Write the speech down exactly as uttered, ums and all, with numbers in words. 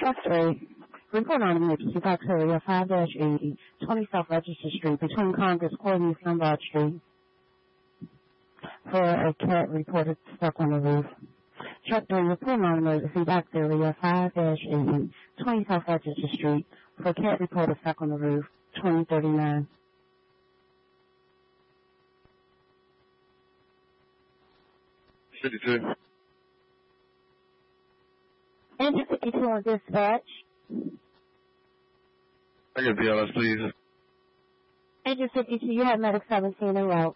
Truck three. Report on emergency box area five eighty, twenty South Register Street, between Congress Court and Lombard Street. For a cat reported stuck on the roof. Truck three, report on emergency box area five eighty, twenty South Register Street, for a cat reported stuck on the roof, twenty thirty-nine. fifty-two. Engine fifty-two on dispatch. I get B L S, please. Engine fifty-two, you have medic seventeen en route.